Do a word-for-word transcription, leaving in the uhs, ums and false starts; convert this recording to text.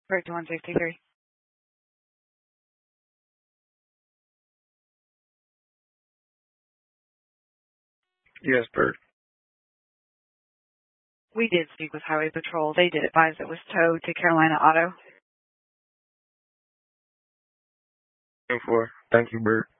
Bert to one sixty-three. Yes, Bert. We did speak with Highway Patrol. They did advise it was towed to Carolina Auto. ten four. Thank you, Bert.